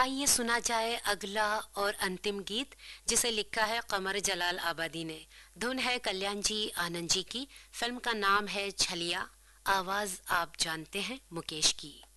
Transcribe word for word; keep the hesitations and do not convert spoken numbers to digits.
आइए सुना जाए अगला और अंतिम गीत, जिसे लिखा है कमर जलाल आबादी ने। धुन है कल्याण जी आनंद जी की। फिल्म का नाम है छलिया। आवाज आप जानते हैं, मुकेश की।